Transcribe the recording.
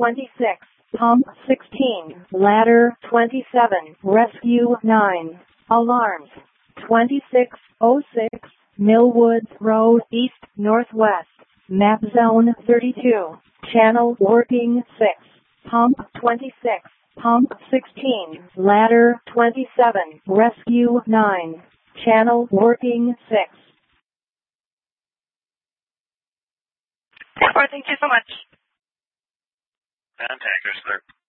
26, pump 16, ladder 27, rescue 9, alarms 2606, Millwoods Road East Northwest, map zone 32, channel working 6, pump 26, pump 16, ladder 27, rescue 9, channel working 6. All right, thank you so much. Contact us, sir.